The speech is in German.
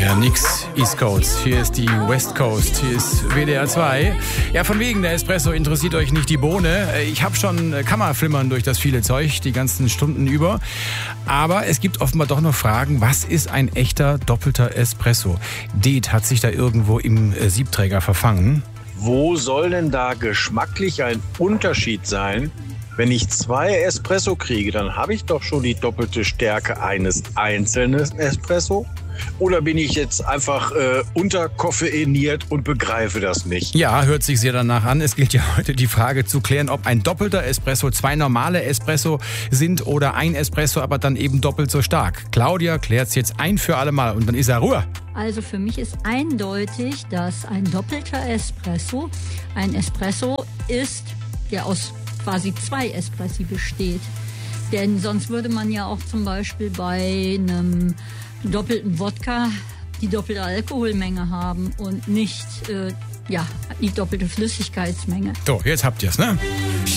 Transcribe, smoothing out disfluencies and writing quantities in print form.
Ja, nix East Coast. Hier ist die West Coast. Hier ist WDR 2. Ja, von wegen, der Espresso interessiert euch nicht die Bohne. Ich habe schon Kammerflimmern durch das viele Zeug die ganzen Stunden über. Aber es gibt offenbar doch noch Fragen, was ist ein echter doppelter Espresso? Det hat sich da irgendwo im Siebträger verfangen. Wo soll denn da geschmacklich ein Unterschied sein? Wenn ich 2 Espresso kriege, dann habe ich doch schon die doppelte Stärke eines einzelnen Espresso. Oder bin ich jetzt einfach unterkoffeiniert und begreife das nicht? Ja, hört sich sehr danach an. Es gilt ja heute die Frage zu klären, ob ein doppelter Espresso 2 normale Espresso sind oder ein Espresso, aber dann eben doppelt so stark. Claudia klärt's jetzt ein für alle Mal und dann ist er Ruhe. Also für mich ist eindeutig, dass ein doppelter Espresso ein Espresso ist, der aus quasi 2 Espressi besteht. Denn sonst würde man ja auch zum Beispiel bei einem doppelten Wodka die doppelte Alkoholmenge haben und nicht die doppelte Flüssigkeitsmenge. So, jetzt habt ihr's, ne?